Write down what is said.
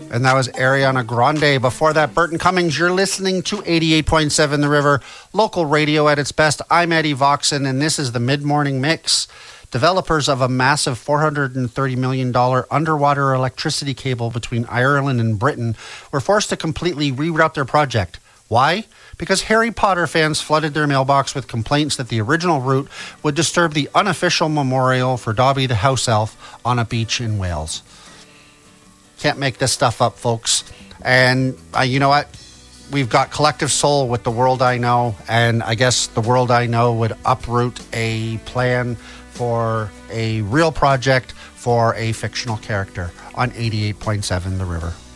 And that was Ariana Grande. Before that, Burton Cummings. You're listening to 88.7 The River, local radio at its best. I'm Eddie Voxon, and this is the Mid-Morning Mix. Developers of a massive $430 million underwater electricity cable between Ireland and Britain were forced to completely reroute their project. Why? Because Harry Potter fans flooded their mailbox with complaints that the original route would disturb the unofficial memorial for Dobby the house elf on a beach in Wales. Can't make this stuff up, folks. And you know what? We've got Collective Soul with The World I Know, and I guess The World I Know would uproot a plan for a real project for a fictional character on 88.7 The River.